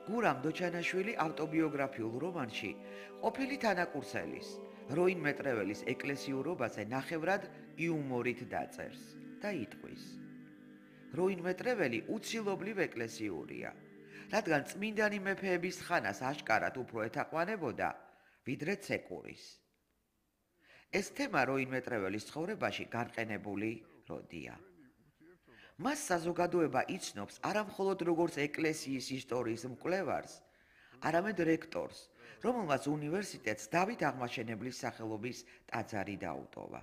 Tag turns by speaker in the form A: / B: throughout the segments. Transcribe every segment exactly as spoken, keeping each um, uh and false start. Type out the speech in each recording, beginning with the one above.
A: გურამ დოჩანაშვილი ავტობიოგრაფიულ რომანში ყოფილი თანაკურსელის, როინ მეტრეველის ეკლესიურობაზე ნახევრად იუმორით დაწერს და იტყვის. როინ მეტრეველი უცილობლივ ეკლესიურია, რადგან წმინდანი მეფეების ხანას აშკარად უფრო ეთაყვანებოდა, ვიდრე ცეკურის. ეს თემა როინ მეტრეველის ცხოვრებაში განყენებული როდია. მას საზოგადოება იცნობს არა მხოლოდ როგორც ეკლესიის ისტორიის მკვლევარს, არამედ რექტორს, რომელმაც უნივერსიტეტს დავით აღმაშენებლის სახელობის ტაძარი დაუტოვა.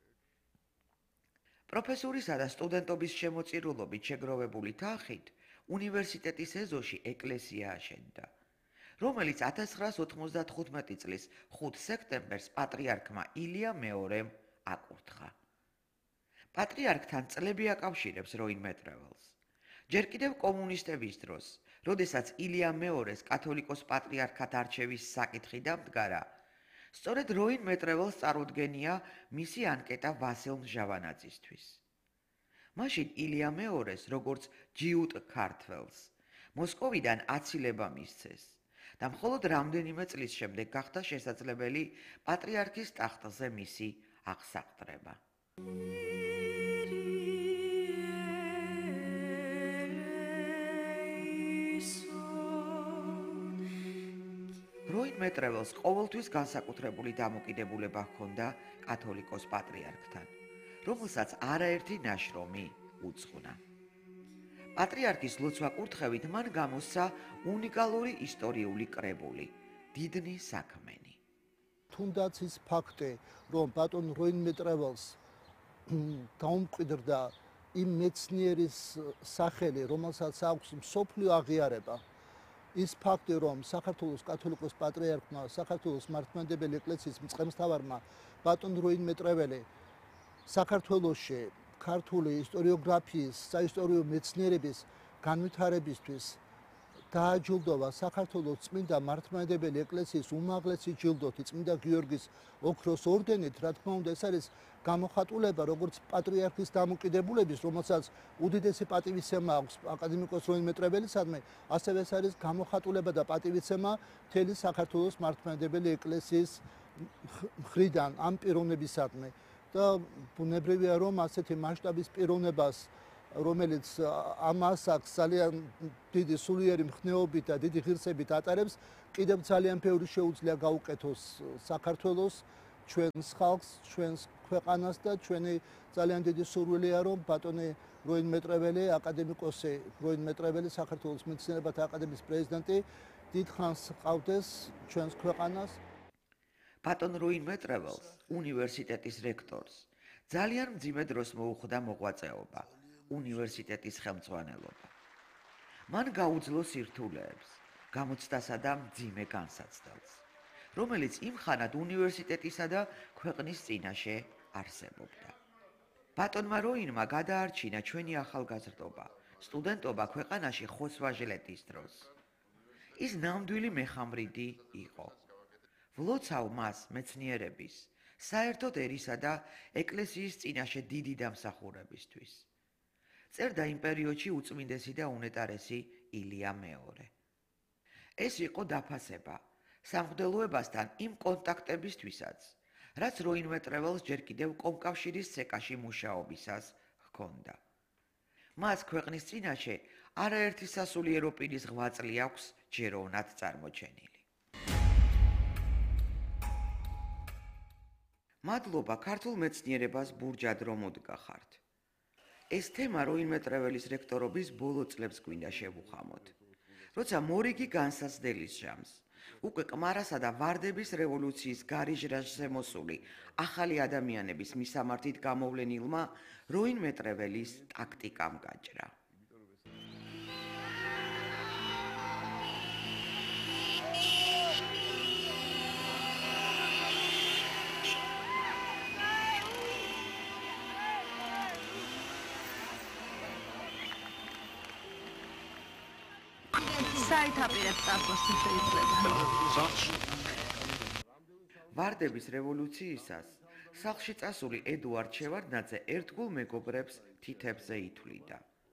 A: პროფესურისა და სტუდენტობის შემოწირულობით შეგროვებული თანხით უნივერსიტეტის ეზოში ეკლესია აშენდა, რომელიც ათას ცხრაას ოთხმოცდათხუთმეტი წლის ხუთ სექტემბერს პატრიარქმა ილია მეორემ აკურთხა. პატრიარქთან წლები აკავშირებს როინ მეტრეველს. ჯერ კიდევ კომუნისტების დროს, როდესაც ილია მეორეს კათოლიკოს პატრიარქად არჩევის საკითხი დამდგარა, სწორედ როინ მეტრეველს წარუდგენია მისი ანკეტა ვასილ მჟავანაძისთვის. მაშინ ილია მეორეს, როგორც ჯიუტ ქართველს, მოსკოვიდან აცილება მისცეს და მხოლოდ რამდენიმე წლის შემდეგ გახდა შესაძლებელი პატრიარქის ტახტზე მისი აღსაყდრება. როინ მეტრეველს ყოველთვის განსაკუთრებული დამოკიდებულება ჰქონდა კათოლიკოს პატრიარქთან, რომელსაც არაერთი ნაშრომი უძღვნა. პატრიარქის ლოცვა-კურთხევით მან გამოსცა უნიკალური ისტორიული კრებული, დიდნი საქმენი.
B: თუნდაც ის ფაქტი, რომ ბატონ როინ მეტრეველს დაუმკვიდრდა იმ მეცნიერის სახელი, რომელსაც აქვს მსოფლიო აღიარება, ის ფაქტი, რომ საქართველოს კათოლიკოს პატრიარქმა, საქართველოს მართლმადიდებელი ეკლესიის მწყემსთავარმა ბატონ როინ მეტრეველი საქართველოში ქართული ისტორიოგრაფიის, საისტორიო მეცნიერების განვითარებისთვის დააჯილდოვა საქართველოს წმინდა მართლმადიდებელი ეკლესიის უმაღლესი ჯილდოთი, წმინდა გიორგის ოქროს ორდენით, რა თქმა უნდა, ეს არის გამოხატულება როგორც პატრიარქის დამოკიდებულების, რომელსაც უდიდესი პატივისცემა აქვს აკადემიკოს როინ მეტრეველისადმი, ასევე ეს არის გამოხატულება და პატივისცემა მთელი საქართველოს მართლმადიდებელი ეკლესიის მხრიდან ამ პიროვნებისადმი. და ბუნებრივია, რომ ასეთი მასშტაბის პიროვნებას, რომელიც ამას აქვს ძალიან დიდი სულიერი მხნეობით და დიდი ღირსებით ატარებს, კიდევ ძალიან ბევრი შეუძლია გაუკეთოს საქართველოს, ჩვენს ხალხს, ჩვენს ქვეყანას და ჩვენი ძალიან დიდი სურვილია, რომ ბატონი როინ მეტრეველი, აკადემიკოსი როინ მეტრეველი, საქართველოს მეცნიერებათა აკადემიის პრეზიდენტი, დიდხანს ჰყავდეს ჩვენს ქვეყანას.
A: ბატონ როინ მეტრეველს, უნივერსიტეტის რექტორს, ძალიან მძიმე დროს მოუხდა მოღვაწეობა, უნივერსიტეტის ხელმძღვანელობა. მან გაუძლო სირთულეებს, გამოცდასა და მძიმე განსაცდელს, რომელიც იმ ხანად უნივერსიტეტისა და ქვეყნის წინაშე არსებობდა. ბატონმა როინმა გადაარჩინა ჩვენი ახალგაზრდობა, სტუდენტობა ქვეყანაში ხოსვაჟლეთის დროს. ის ნამდვილი მეხამრიდი იყო. ვლოცავ მას მეცნიერების, საერთოდ ერისა და ეკლესიის წინაშე დიდი დამსახურებისთვის. წერდა იმ პერიოდში უწმინდესი და უნეტარესი ილია მეორე. ეს იყო დაფასება სამღვდელოებასთან იმ კონტაქტებისთვისაც, რაც როინ მეტრეველს ჯერ კიდევ კომკავშირის ცეკაში მუშაობისას ჰქონდა. მას ქვეყნის წინაშე არაერთი სასულიერო პირის ღვაწლი აქვს ჯეროვნად წარმოჩენილი. მადლობა ქართულ მეცნიერებას ბურჯად რომ მოდგახართ. ეს თემა როინ მეტრეველის რექტორობის ბოლო წლებს გვინდა შევუხამოთ. როცა მორიგი განსაცდელის ჟამს, უკვე კმარასა და ვარდების რევოლუციის გარიჟრაჟზე მოსული ახალი ადამიანების მისამართით გამოვლენილმა როინ მეტრეველის ტაქტიკამ გაჭრა.
C: საერთაპირებს წარსულს შეიძლება.
A: ვარდების რევოლუციისას სახლში წასული ედუარდ შევარდნაძე ერთგულ მეგობრებს თითებზე ითვლიდა.